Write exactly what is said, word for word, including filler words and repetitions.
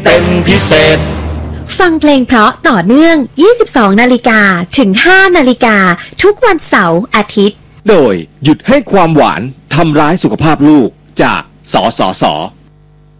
เป็นพิเศษฟังเพลงเพราะต่อเนื่อง ยี่สิบสอง นาฬิกาถึง ห้า นาฬิกาทุกวันเสาร์อาทิตย์โดยหยุดให้ความหวานทำร้ายสุขภาพลูกจากสสส